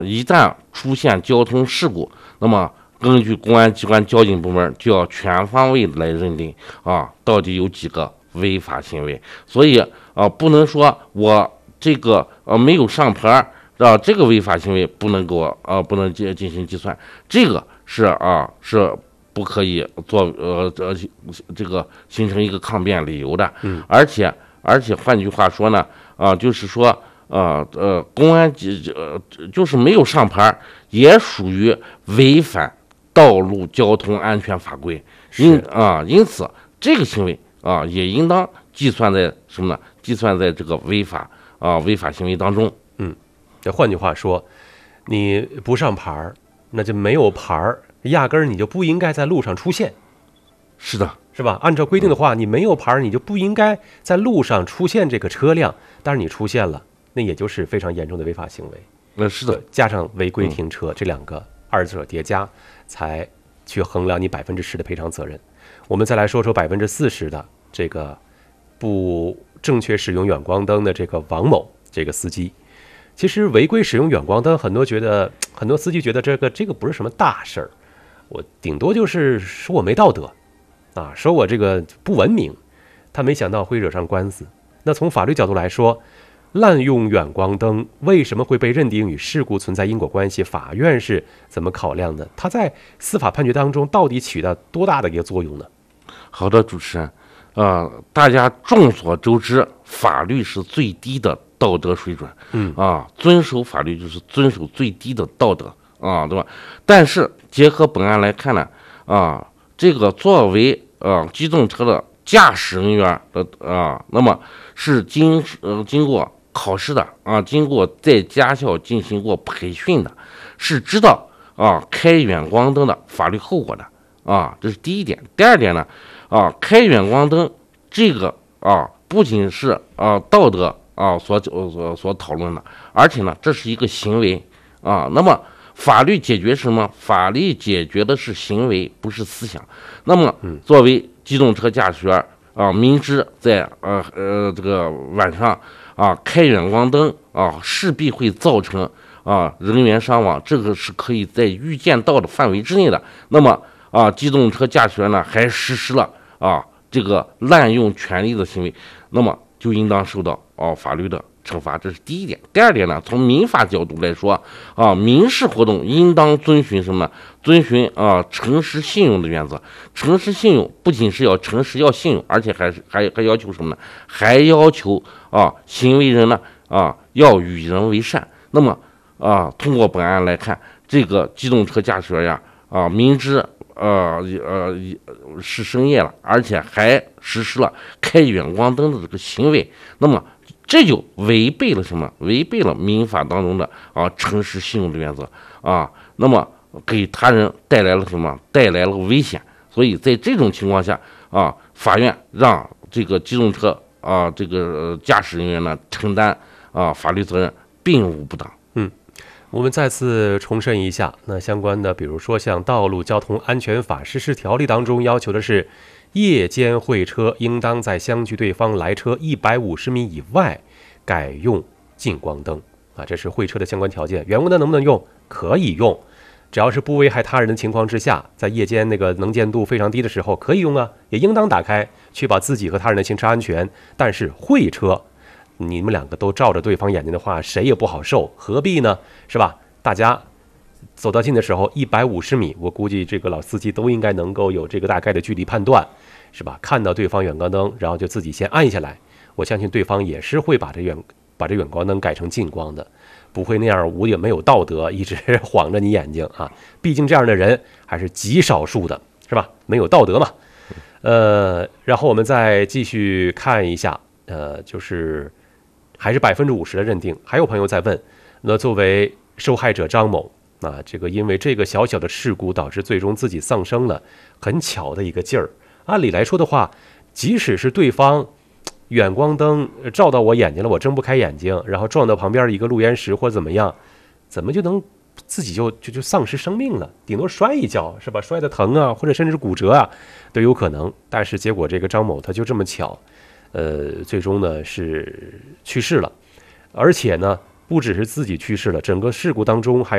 一旦出现交通事故，那么根据公安机关交警部门就要全方位来认定到底有几个违法行为。所以不能说我这个没有上牌这个违法行为不能给我不能进行计算，这个是不可以做这个形成一个抗辩理由的。而且换句话说呢就是说公安就是没有上牌也属于违反道路交通安全法规，因此这个行为也应当计算在什么呢？计算在这个违法行为当中。 这换句话说，你不上牌那就没有牌，压根儿你就不应该在路上出现。 是的， 是吧？按照规定的话，你没有牌，你就不应该在路上出现这个车辆。但是你出现了，那也就是非常严重的违法行为。 是的， 加上违规停车，这两个二者叠加，才去衡量你10%的赔偿责任。我们再来说说40%的这个不正确使用远光灯的这个王某这个司机。其实违规使用远光灯，很多司机觉得这个不是什么大事儿，我顶多就是说我没道德说我这个不文明，他没想到会惹上官司。那从法律角度来说，滥用远光灯为什么会被认定与事故存在因果关系？法院是怎么考量的？它在司法判决当中到底起到多大的一个作用呢？ 好的，主持人，大家众所周知，法律是最低的道德水准，遵守法律就是遵守最低的道德对吧？但是结合本案来看呢，这个作为机动车的驾驶人员的那么是经过考试的经过在驾校进行过培训的，是知道开远光灯的法律后果的这是第一点。第二点呢，开远光灯这个不仅是道德所讨论的，而且呢这是一个行为那么法律解决什么？法律解决的是行为，不是思想。那么作为机动车驾驶员明知在这个晚上开远光灯势必会造成人员伤亡，这个是可以在预见到的范围之内的。那么机动车驾驶员呢还实施了这个滥用权利的行为，那么就应当受到法律的惩罚，这是第一点。第二点呢，从民法角度来说民事活动应当遵循什么呢？遵循诚实信用的原则。诚实信用不仅是要诚实要信用，而且还要求什么呢？还要求行为人呢要与人为善。那么通过本案来看，这个机动车驾驶员呀明知是深夜了，而且还实施了开远光灯的这个行为，那么这就违背了什么？违背了民法当中的诚实信用的原则那么给他人带来了什么？带来了危险。所以在这种情况下法院让这个机动车这个驾驶人员呢承担法律责任，并无不当。 我们再次重申一下，那相关的比如说像《道路交通安全法实施条例》当中要求的是，夜间会车应当在相距对方来车150米以外改用近光灯这是会车的相关条件。远光灯能不能用？可以用，只要是不危害他人的情况之下，在夜间那个能见度非常低的时候可以用也应当打开，确保自己和他人的行车安全。但是会车你们两个都照着对方眼睛的话，谁也不好受，何必呢？是吧？大家走到近的时候150米，我估计这个老司机都应该能够有这个大概的距离判断，是吧？看到对方远光灯，然后就自己先按下来，我相信对方也是会把这远光灯改成近光的，不会那样没有道德，一直晃着你眼睛毕竟这样的人还是极少数的，是吧？没有道德嘛。然后我们再继续看一下，就是还是50%的认定。还有朋友在问，那作为受害者张某这个因为这个小小的事故导致最终自己丧生了，很巧的一个劲儿。按理来说的话，即使是对方远光灯照到我眼睛了，我睁不开眼睛，然后撞到旁边一个路岩石或者怎么样，怎么就能自己就丧失生命了？顶多摔一跤，是吧？摔得疼或者甚至骨折都有可能。但是结果这个张某他就这么巧最终呢是去世了，而且呢不只是自己去世了，整个事故当中还